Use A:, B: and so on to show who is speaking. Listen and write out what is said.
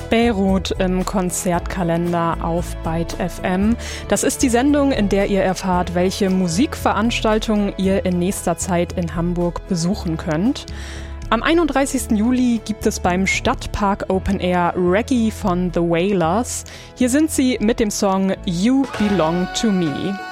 A: Beirut im Konzertkalender auf Byte FM. Das ist die Sendung, in der ihr erfahrt, welche Musikveranstaltungen ihr in nächster Zeit in Hamburg besuchen könnt. Am 31. Juli gibt es beim Stadtpark Open Air Reggae von The Wailers. Hier sind sie mit dem Song You Belong to Me.